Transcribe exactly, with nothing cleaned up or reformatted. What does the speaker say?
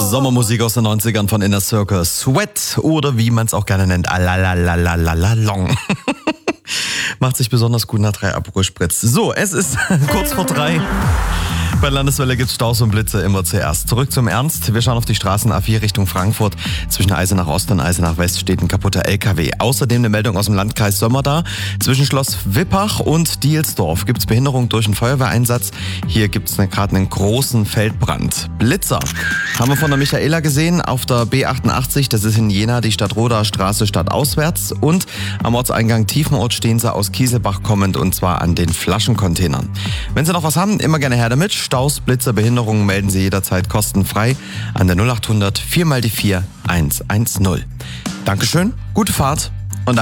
Sommermusik aus den neunzigern von Inner Circle. Sweat oder wie man es auch gerne nennt, Alalalalalalalong. Macht sich besonders gut nach drei Aperol Spritz. So, es ist kurz vor drei. Bei Landeswelle gibt's Staus und Blitze immer zuerst. Zurück zum Ernst. Wir schauen auf die Straßen A vier Richtung Frankfurt. Zwischen Eisenach Ost und Eisenach West steht ein kaputter L K W. Außerdem eine Meldung aus dem Landkreis Sömmerda. Zwischen Schloss Wippach und Dielsdorf gibt's Behinderung durch einen Feuerwehreinsatz. Hier gibt's gerade einen großen Feldbrand. Blitzer haben wir von der Michaela gesehen auf der B achtundachtzig. Das ist in Jena die Stadtroder Straße stadtauswärts. Und am Ortseingang Tiefenort stehen sie aus Kieselbach kommend und zwar an den Flaschencontainern. Wenn Sie noch was haben, immer gerne her damit. Staus, Blitzer, Behinderungen melden Sie jederzeit kostenfrei an der null acht hundert vier mal die vier eins eins null. Dankeschön, gute Fahrt.